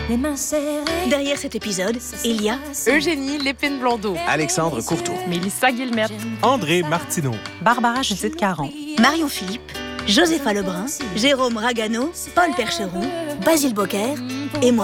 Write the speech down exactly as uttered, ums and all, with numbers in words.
les mains serrées. Derrière cet épisode, il y a Eugénie Lépine-Blondeau, Alexandre Courtois, Mélissa Guillemette, André Martineau, Barbara Judith Caron, Marion Philippe, Josépha Lebrun, Jérôme Ragano, Paul Percheron, Basile Bocquer et moi.